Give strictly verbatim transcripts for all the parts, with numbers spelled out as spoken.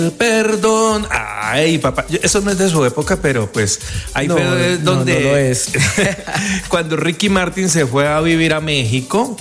Perdón. Ay, papá. Eso no es de su época, pero pues ahí no, fue donde. No, no lo es. Cuando Ricky Martin se fue a vivir a México.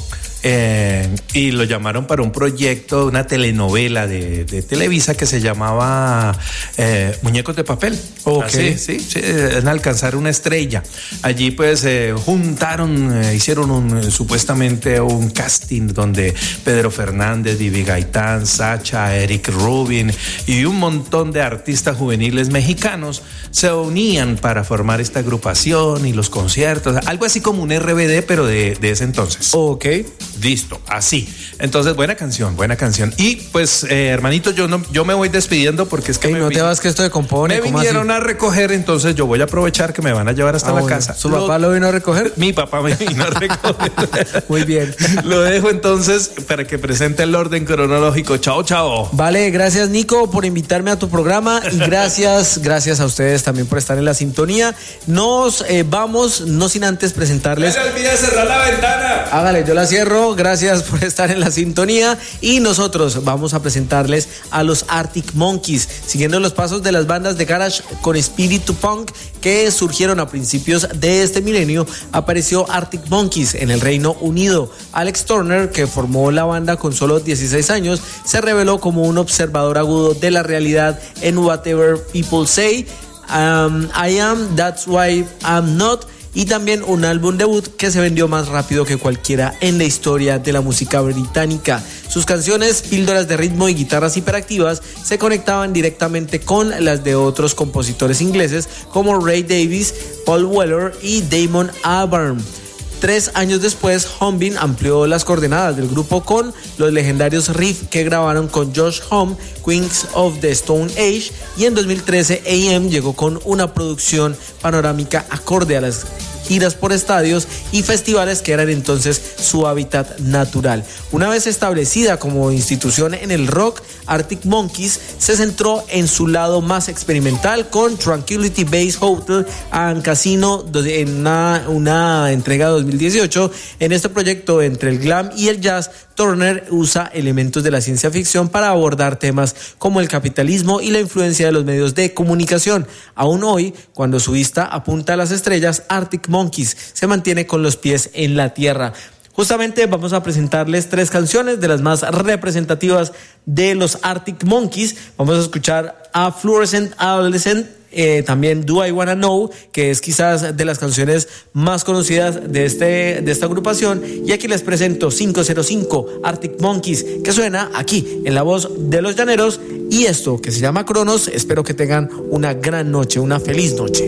Eh, y lo llamaron para un proyecto, una telenovela de, de Televisa que se llamaba eh, Muñecos de Papel. Okay. Así, sí, sí, en alcanzar una estrella. Allí pues eh, juntaron, eh, hicieron un, supuestamente un casting donde Pedro Fernández, Vivi Gaitán, Sacha, Eric Rubin y un montón de artistas juveniles mexicanos se unían para formar esta agrupación y los conciertos, algo así como un R B D pero de, de ese entonces. Ok. Listo, así. Entonces, buena canción, buena canción. Y pues, eh, hermanito, yo no, yo me voy despidiendo porque es que Ey, me no vi- te vas que esto de compone. me ¿cómo vinieron así? a recoger, entonces yo voy a aprovechar que me van a llevar hasta Ah, la bueno. casa. ¿Su papá lo vino a recoger? Mi papá me vino a recoger. Muy bien. Lo dejo entonces para que presente el orden cronológico. Chao, chao. Vale, gracias Nico por invitarme a tu programa y gracias, gracias a ustedes también por estar en la sintonía. Nos eh, vamos, no sin antes presentarles. No se olvide cerrar la ventana. Hágale, yo la cierro. Gracias por estar en la sintonía y nosotros vamos a presentarles a los Arctic Monkeys, siguiendo los pasos de las bandas de garage con espíritu punk que surgieron a principios de este milenio. Apareció Arctic Monkeys en el Reino Unido. Alex Turner, que formó la banda con solo dieciséis años, se reveló como un observador agudo de la realidad en Whatever People Say, um, I Am, That's Why I'm Not, y también un álbum debut que se vendió más rápido que cualquiera en la historia de la música británica. Sus canciones, píldoras de ritmo y guitarras hiperactivas, se conectaban directamente con las de otros compositores ingleses como Ray Davies, Paul Weller y Damon Albarn. Tres años después, Humbin amplió las coordenadas del grupo con los legendarios riffs que grabaron con Josh Homme, Queens of the Stone Age, y en dos mil trece A M llegó con una producción panorámica acorde a las giras por estadios y festivales que eran entonces su hábitat natural. Una vez establecida como institución en el rock, Arctic Monkeys se centró en su lado más experimental con Tranquility Base Hotel and Casino en una, una entrega de dos mil dieciocho. En este proyecto entre el glam y el jazz, Turner usa elementos de la ciencia ficción para abordar temas como el capitalismo y la influencia de los medios de comunicación. Aún hoy, cuando su vista apunta a las estrellas, Arctic Monkeys se mantiene con los pies en la tierra. Justamente vamos a presentarles tres canciones de las más representativas de los Arctic Monkeys. Vamos a escuchar a Fluorescent Adolescent, eh, también Do I Wanna Know, que es quizás de las canciones más conocidas de, este, de esta agrupación. Y aquí les presento quinientos cinco, Arctic Monkeys, que suena aquí en la voz de los llaneros. Y esto que se llama Cronos. Espero que tengan una gran noche, una feliz noche.